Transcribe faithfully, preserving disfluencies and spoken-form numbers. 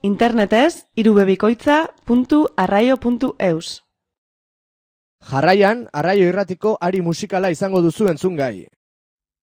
Internetez irubebikoitza puntu arraio puntu eus. Jarraian, Arraio Irratiko ari musikala izango duzu entzungai.